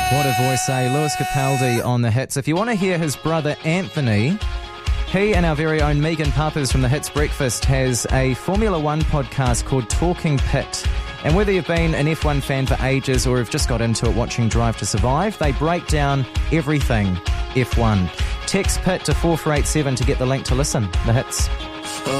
What a voice, eh? Lewis Capaldi on the hits. If you want to hear his brother Anthony, he and our very own Megan Pappers from the Hits Breakfast has a Formula One podcast called Talking Pit. And whether you've been an F1 fan for ages or have just got into it watching Drive to Survive, they break down everything F1. Text PIT to 4487 to get the link to listen. The Hits.